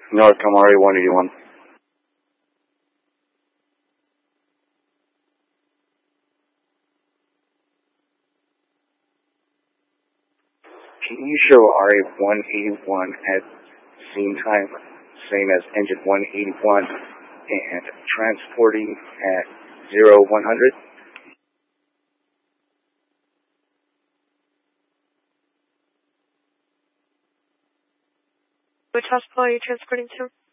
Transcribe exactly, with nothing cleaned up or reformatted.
North Camari one eighty-one. Can you show R A one eighty-one at same time, same as engine one eighty-one, and transporting at zero one hundred? Which hospital are you transporting to?